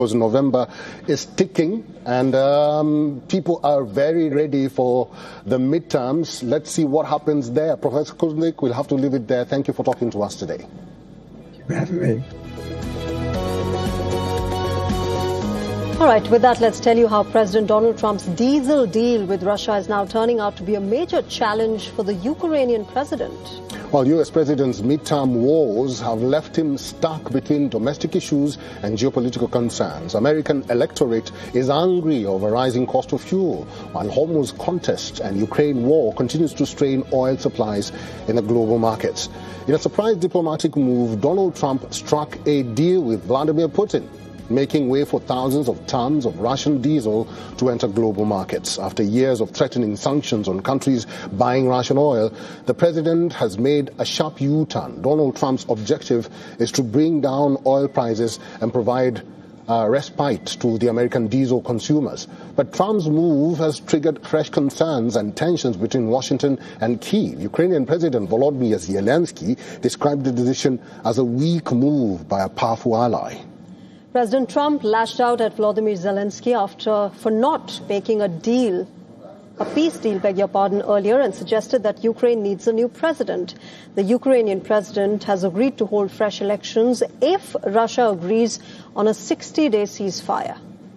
Because November is ticking and people are very ready for the midterms. Let's see what happens there. Professor Kuznick, we'll have to leave it there. Thank you for talking to us today. Thank you for having me. All right, with that, let's tell you how President Donald Trump's diesel deal with Russia is now turning out to be a major challenge for the Ukrainian president. While U.S. President's midterm wars have left him stuck between domestic issues and geopolitical concerns, American electorate is angry over rising cost of fuel, while Hormuz contest and Ukraine war continues to strain oil supplies in the global markets. In a surprise diplomatic move, Donald Trump struck a deal with Vladimir Putin, making way for thousands of tons of Russian diesel to enter global markets. After years of threatening sanctions on countries buying Russian oil, the president has made a sharp U-turn. Donald Trump's objective is to bring down oil prices and provide respite to the American diesel consumers. But Trump's move has triggered fresh concerns and tensions between Washington and Kyiv. Ukrainian President Volodymyr Zelensky described the decision as a weak move by a powerful ally. President Trump lashed out at Volodymyr Zelensky for not making a peace deal, earlier, and suggested that Ukraine needs a new president. The Ukrainian president has agreed to hold fresh elections if Russia agrees on a 60-day ceasefire.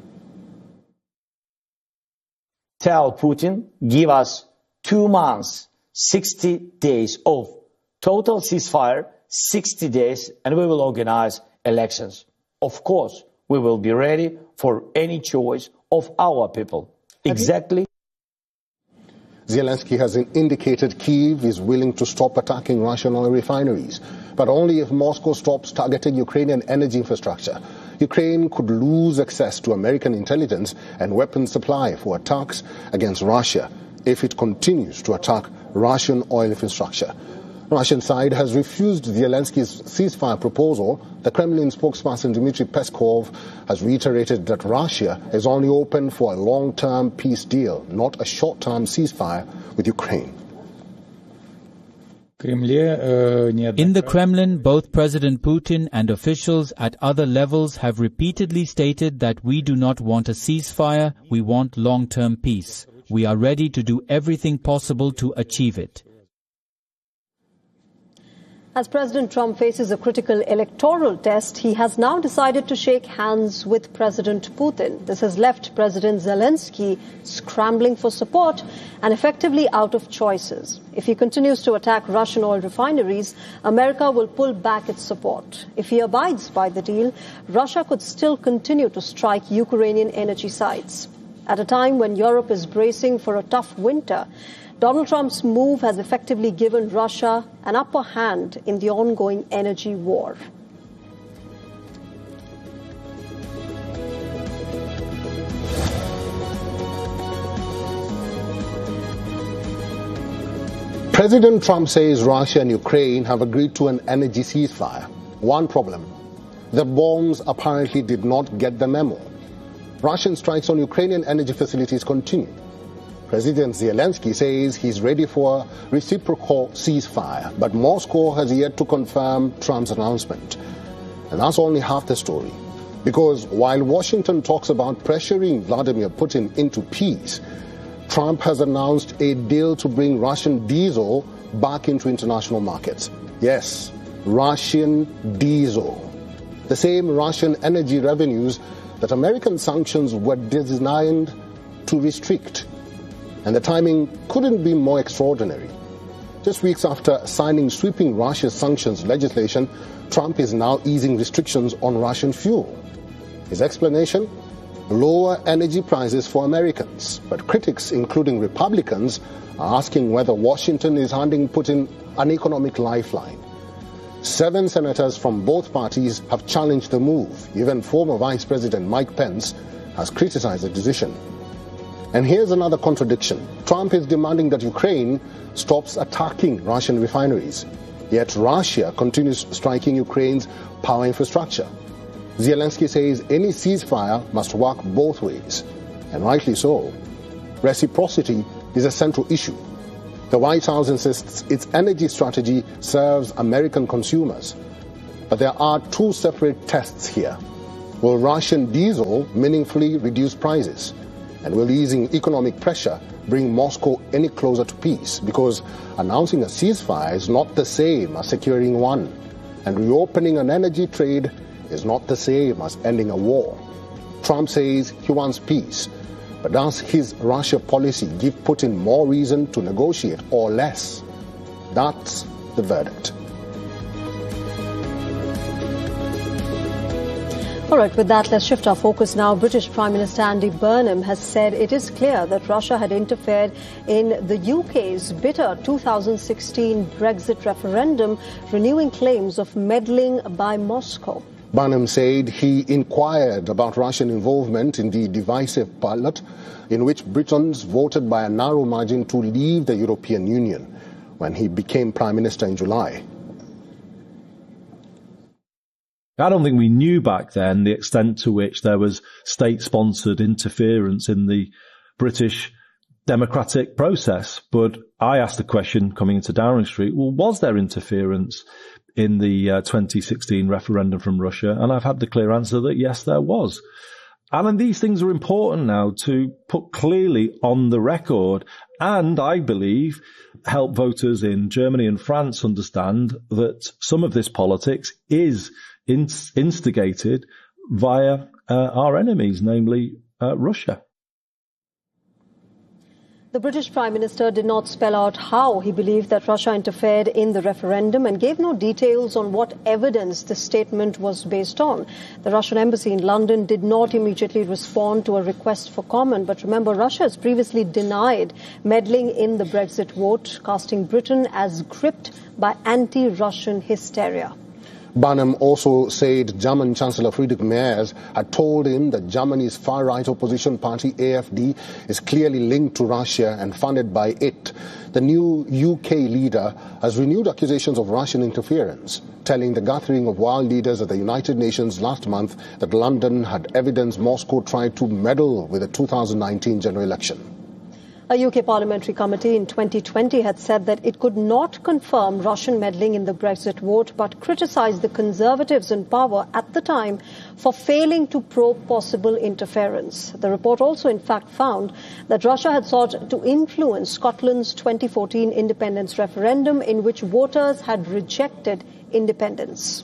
Tell Putin, give us 2 months, 60 days of total ceasefire, 60 days, and we will organize elections. Of course, we will be ready for any choice of our people. Exactly. Zelensky has indicated Kyiv is willing to stop attacking Russian oil refineries, but only if Moscow stops targeting Ukrainian energy infrastructure. Ukraine could lose access to American intelligence and weapons supply for attacks against Russia if it continues to attack Russian oil infrastructure. The Russian side has refused Zelensky's ceasefire proposal. The Kremlin spokesperson Dmitry Peskov has reiterated that Russia is only open for a long-term peace deal, not a short-term ceasefire with Ukraine. In the Kremlin, both President Putin and officials at other levels have repeatedly stated that we do not want a ceasefire, we want long-term peace. We are ready to do everything possible to achieve it. As President Trump faces a critical electoral test, he has now decided to shake hands with President Putin. This has left President Zelensky scrambling for support and effectively out of choices. If he continues to attack Russian oil refineries, America will pull back its support. If he abides by the deal, Russia could still continue to strike Ukrainian energy sites. At a time when Europe is bracing for a tough winter, Donald Trump's move has effectively given Russia an upper hand in the ongoing energy war. President Trump says Russia and Ukraine have agreed to an energy ceasefire. One problem: the bombs apparently did not get the memo. Russian strikes on Ukrainian energy facilities continue. President Zelensky says he's ready for a reciprocal ceasefire, but Moscow has yet to confirm Trump's announcement. And that's only half the story. Because while Washington talks about pressuring Vladimir Putin into peace, Trump has announced a deal to bring Russian diesel back into international markets. Yes, Russian diesel. The same Russian energy revenues that American sanctions were designed to restrict. And the timing couldn't be more extraordinary. Just weeks after signing sweeping Russia sanctions legislation, Trump is now easing restrictions on Russian fuel. His explanation? Lower energy prices for Americans. But critics, including Republicans, are asking whether Washington is handing Putin an economic lifeline. 7 senators from both parties have challenged the move. Even former Vice President Mike Pence has criticized the decision. And here's another contradiction. Trump is demanding that Ukraine stops attacking Russian refineries. Yet Russia continues striking Ukraine's power infrastructure. Zelensky says any ceasefire must work both ways. And rightly so. Reciprocity is a central issue. The White House insists its energy strategy serves American consumers. But there are 2 separate tests here. Will Russian diesel meaningfully reduce prices? And will easing economic pressure bring Moscow any closer to peace? Because announcing a ceasefire is not the same as securing one. And reopening an energy trade is not the same as ending a war. Trump says he wants peace. But does his Russia policy give Putin more reason to negotiate or less? That's the verdict. All right, with that, let's shift our focus now. British Prime Minister Andy Burnham has said it is clear that Russia had interfered in the UK's bitter 2016 Brexit referendum, renewing claims of meddling by Moscow. Burnham said he inquired about Russian involvement in the divisive ballot in which Britons voted by a narrow margin to leave the European Union when he became Prime Minister in July. I don't think we knew back then the extent to which there was state-sponsored interference in the British democratic process. But I asked the question coming into Downing Street, well, was there interference in the 2016 referendum from Russia? And I've had the clear answer that yes, there was. And these things are important now to put clearly on the record, and I believe help voters in Germany and France understand that some of this politics is instigated via our enemies, namely Russia. The British Prime Minister did not spell out how he believed that Russia interfered in the referendum and gave no details on what evidence the statement was based on. The Russian embassy in London did not immediately respond to a request for comment. But remember, Russia has previously denied meddling in the Brexit vote, casting Britain as gripped by anti-Russian hysteria. Burnham also said German Chancellor Friedrich Merz had told him that Germany's far-right opposition party AfD is clearly linked to Russia and funded by it. The new UK leader has renewed accusations of Russian interference, telling the gathering of world leaders at the United Nations last month that London had evidence Moscow tried to meddle with the 2019 general election. A UK parliamentary committee in 2020 had said that it could not confirm Russian meddling in the Brexit vote, but criticised the Conservatives in power at the time for failing to probe possible interference. The report also, in fact, found that Russia had sought to influence Scotland's 2014 independence referendum, in which voters had rejected independence.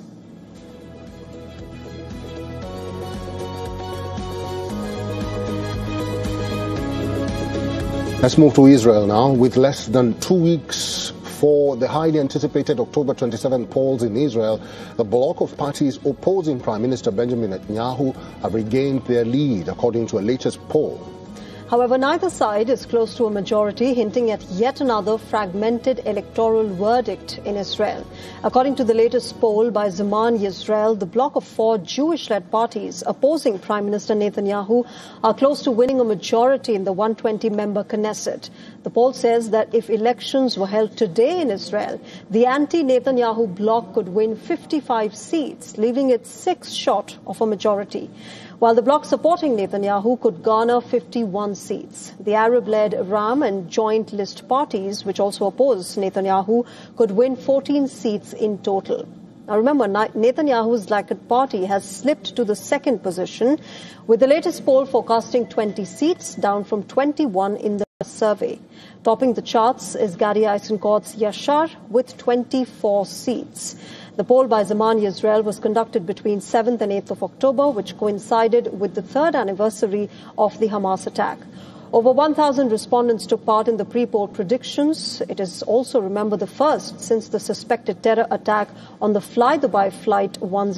Let's move to Israel now. With less than 2 weeks for the highly anticipated October 27 polls in Israel, the bloc of parties opposing Prime Minister Benjamin Netanyahu have regained their lead, according to a latest poll. However, neither side is close to a majority, hinting at yet another fragmented electoral verdict in Israel. According to the latest poll by Zaman Yisrael, the bloc of 4 Jewish-led parties opposing Prime Minister Netanyahu are close to winning a majority in the 120-member Knesset. The poll says that if elections were held today in Israel, the anti-Netanyahu bloc could win 55 seats, leaving it 6 short of a majority, while the bloc supporting Netanyahu could garner 51 seats. The Arab-led Ram and joint list parties, which also oppose Netanyahu, could win 14 seats in total. Now remember, Netanyahu's Likud party has slipped to the second position, with the latest poll forecasting 20 seats, down from 21 in the survey. Topping the charts is Gadi Eisenkort's Yashar with 24 seats. The poll by Zaman Yisrael was conducted between 7th and 8th of October, which coincided with the 3rd anniversary of the Hamas attack. Over 1,000 respondents took part in the pre-poll predictions. It is also, remember, the first since the suspected terror attack on the Fly-Dubai Flight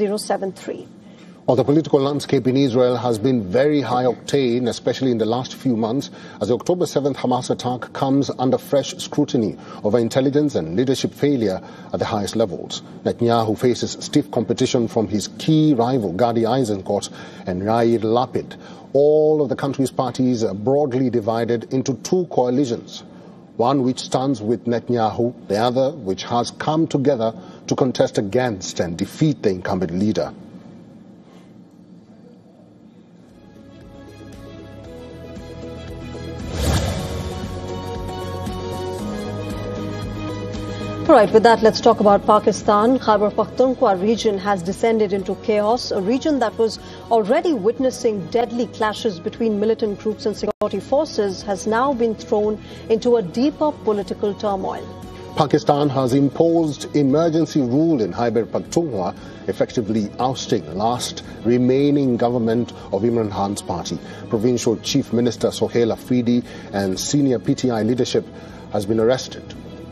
1073. Well, the political landscape in Israel has been very high octane, especially in the last few months, as the October 7th Hamas attack comes under fresh scrutiny over intelligence and leadership failure at the highest levels. Netanyahu faces stiff competition from his key rival, Gadi Eisenkot and Yair Lapid. All of the country's parties are broadly divided into 2 coalitions, one which stands with Netanyahu, the other which has come together to contest against and defeat the incumbent leader. All right, with that, let's talk about Pakistan. Khyber Pakhtunkhwa region has descended into chaos, a region that was already witnessing deadly clashes between militant groups and security forces, has now been thrown into a deeper political turmoil. Pakistan has imposed emergency rule in Khyber Pakhtunkhwa, effectively ousting the last remaining government of Imran Khan's party. Provincial Chief Minister Sohail Afridi and senior PTI leadership has been arrested.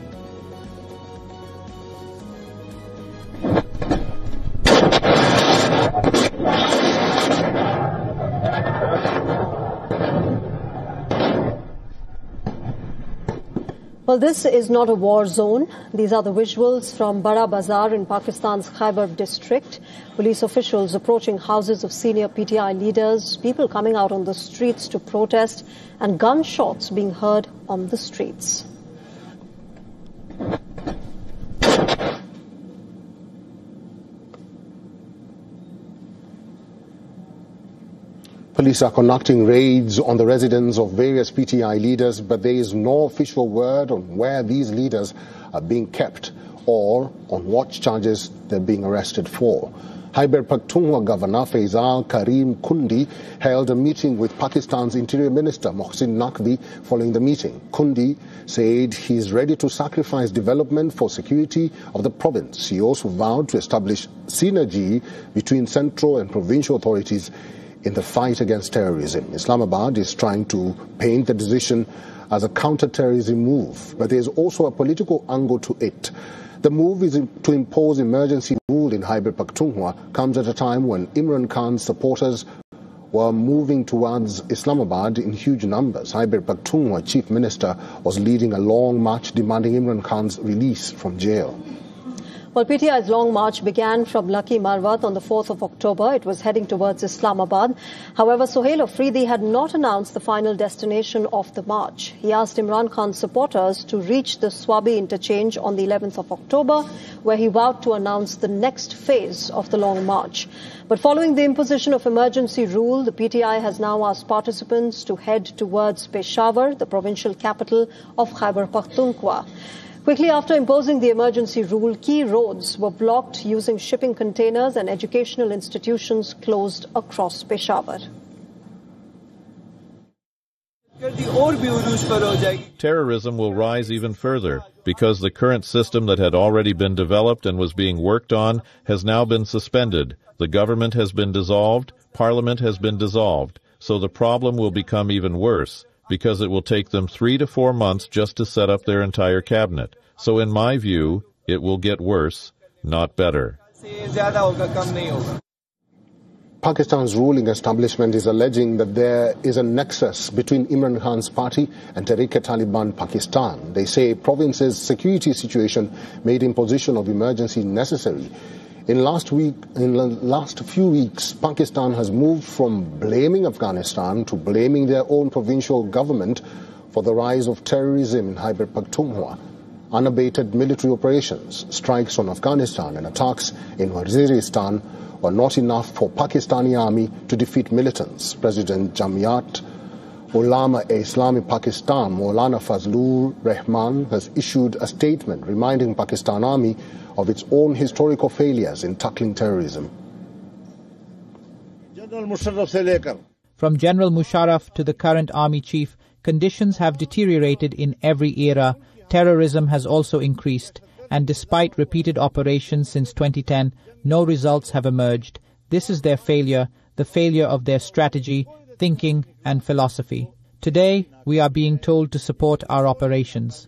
Well, this is not a war zone. These are the visuals from Bara Bazar in Pakistan's Khyber district. Police officials approaching houses of senior PTI leaders, people coming out on the streets to protest, and gunshots being heard on the streets. Police are conducting raids on the residence of various PTI leaders, but there is no official word on where these leaders are being kept or on what charges they're being arrested for. Khyber Pakhtunkhwa Governor Faisal Karim Kundi held a meeting with Pakistan's Interior Minister Mohsin Naqvi following the meeting. Kundi said he is ready to sacrifice development for security of the province. He also vowed to establish synergy between central and provincial authorities in the fight against terrorism. Islamabad is trying to paint the decision as a counter-terrorism move, but there is also a political angle to it. The move is to impose emergency rule in Khyber Pakhtunkhwa comes at a time when Imran Khan's supporters were moving towards Islamabad in huge numbers. Khyber Pakhtunkhwa Chief Minister was leading a long march demanding Imran Khan's release from jail. Well, PTI's long march began from Lucky Marwat on the 4th of October. It was heading towards Islamabad. However, Sohail Afridi had not announced the final destination of the march. He asked Imran Khan's supporters to reach the Swabi interchange on the 11th of October, where he vowed to announce the next phase of the long march. But following the imposition of emergency rule, the PTI has now asked participants to head towards Peshawar, the provincial capital of Khyber Pakhtunkhwa. Quickly after imposing the emergency rule, key roads were blocked using shipping containers and educational institutions closed across Peshawar. Terrorism will rise even further because the current system that had already been developed and was being worked on has now been suspended. The government has been dissolved, parliament has been dissolved, so the problem will become even worse, because it will take them 3 to 4 months just to set up their entire cabinet. So in my view, it will get worse, not better. Pakistan's ruling establishment is alleging that there is a nexus between Imran Khan's party and Tehreek-e-Taliban Pakistan. They say province's security situation made imposition of emergency necessary. In the last few weeks, Pakistan has moved from blaming Afghanistan to blaming their own provincial government for the rise of terrorism in Khyber Pakhtunkhwa. Unabated military operations, strikes on Afghanistan and attacks in Waziristan were not enough for Pakistani army to defeat militants. President Jamiat Ulama-e-Islami Pakistan, Maulana Fazlur Rahman, has issued a statement reminding Pakistan Army of its own historical failures in tackling terrorism. From General Musharraf to the current army chief, conditions have deteriorated in every era. Terrorism has also increased, and despite repeated operations since 2010, no results have emerged. This is their failure, the failure of their strategy, thinking and philosophy. Today, we are being told to support our operations.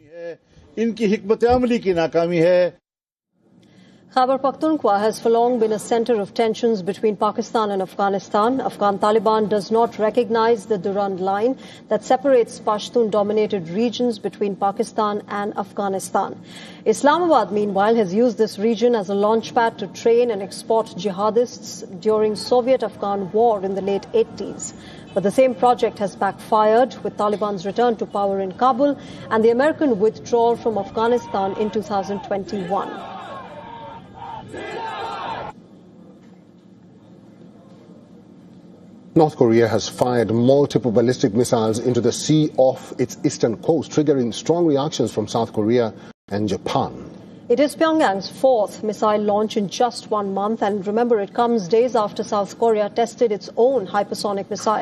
Khyber Pakhtunkhwa has for long been a center of tensions between Pakistan and Afghanistan. Afghan Taliban does not recognize the Durand Line that separates Pashtun-dominated regions between Pakistan and Afghanistan. Islamabad, meanwhile, has used this region as a launchpad to train and export jihadists during Soviet-Afghan war in the late 80s. But the same project has backfired with Taliban's return to power in Kabul and the American withdrawal from Afghanistan in 2021. North Korea has fired multiple ballistic missiles into the sea off its eastern coast, triggering strong reactions from South Korea and Japan. It is Pyongyang's fourth missile launch in just 1 month, and remember, it comes days after South Korea tested its own hypersonic missile.